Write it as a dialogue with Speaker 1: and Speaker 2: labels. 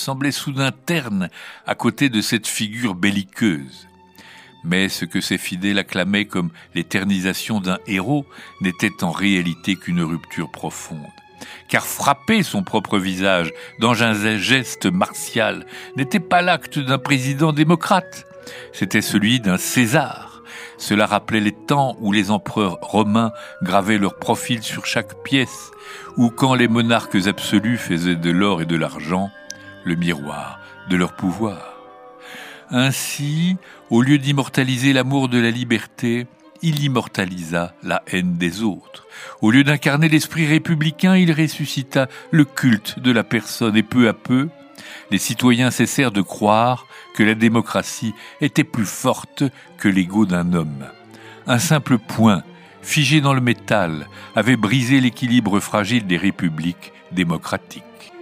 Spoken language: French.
Speaker 1: semblait soudain terne à côté de cette figure belliqueuse. Mais ce que ses fidèles acclamaient comme l'éternisation d'un héros n'était en réalité qu'une rupture profonde. Car frapper son propre visage dans un geste martial n'était pas l'acte d'un président démocrate, c'était celui d'un César. Cela rappelait les temps où les empereurs romains gravaient leur profil sur chaque pièce, ou quand les monarques absolus faisaient de l'or et de l'argent le miroir de leur pouvoir. Ainsi, au lieu d'immortaliser l'amour de la liberté, il immortalisa la haine des autres. Au lieu d'incarner l'esprit républicain, il ressuscita le culte de la personne et peu à peu, les citoyens cessèrent de croire que la démocratie était plus forte que l'ego d'un homme. Un simple point, figé dans le métal, avait brisé l'équilibre fragile des républiques démocratiques.